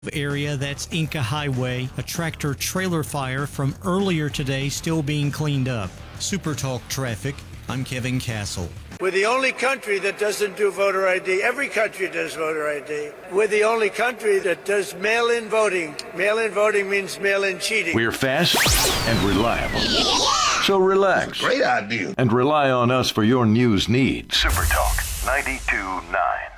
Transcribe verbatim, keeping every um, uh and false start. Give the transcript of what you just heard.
area, that's Inca Highway. A tractor trailer fire from earlier today still being cleaned up. Super Talk Traffic, I'm Kevin Castle. We're the only country that doesn't do voter I D. Every country does voter I D. We're the only country that does mail-in voting. Mail-in voting means mail-in cheating. We're fast and reliable. So relax. Great idea. And rely on us for your news needs. Super Talk ninety-two point nine.